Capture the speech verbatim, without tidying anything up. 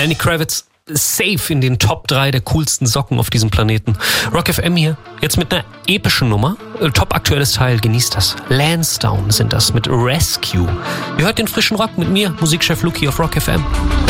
Lenny Kravitz safe in den Top drei der coolsten Socken auf diesem Planeten. Rock F M hier, jetzt mit einer epischen Nummer. Top aktuelles Teil, genießt das. Lansdowne sind das mit Rescue. Ihr hört den frischen Rock mit mir, Musikchef Luki auf Rock F M.